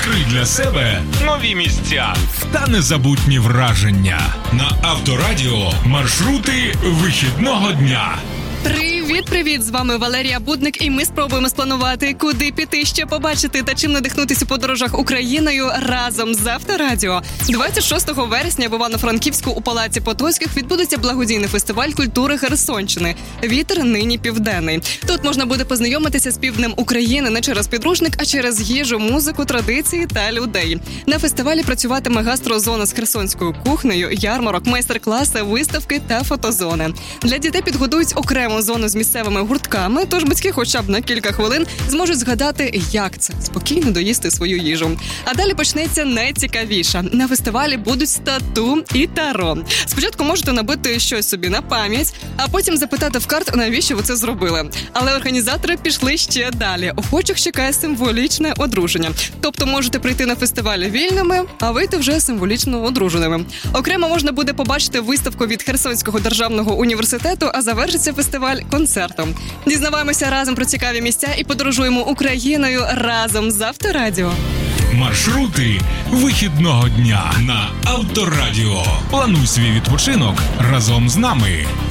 Відкрий для себе нові місця та незабутні враження. На Авторадіо маршрути вихідного дня. Привіт! З вами Валерія Будник, і ми спробуємо спланувати, куди піти, що побачити та чим надихнутися у подорожах Україною разом з Авторадіо. 26 вересня в Івано-Франківську у Палаці Потоцьких відбудеться благодійний фестиваль культури Херсонщини «Вітер нині південний». Тут можна буде познайомитися з півднем України не через підручник, а через їжу, музику, традиції та людей. На фестивалі працюватиме гастрозона з херсонською кухнею, ярмарок, майстер-класи, виставки та фотозони. Для дітей підготують окрему зону з місцевими гуртками, тож батьки хоча б на кілька хвилин зможуть згадати, як це – спокійно доїсти свою їжу. А далі почнеться найцікавіше. На фестивалі будуть стату і таро. Спочатку можете набити щось собі на пам'ять, а потім запитати в карт, навіщо ви це зробили. Але організатори пішли ще далі. Охочих чекає символічне одруження. Тобто можете прийти на фестиваль вільними, а вийти вже символічно одруженими. Окремо можна буде побачити виставку від Херсонського державного університету, а завершиться фестиваль концертом. Дізнаваємося разом про цікаві місця і подорожуємо Україною разом з Авторадіо. Маршрути вихідного дня на Авторадіо. Плануй свій відпочинок разом з нами.